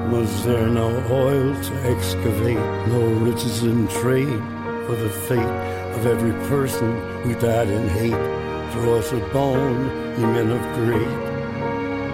Was there no oil to excavate, no riches in trade for the fate of every person who died in hate? Throw us a bone, ye men of great.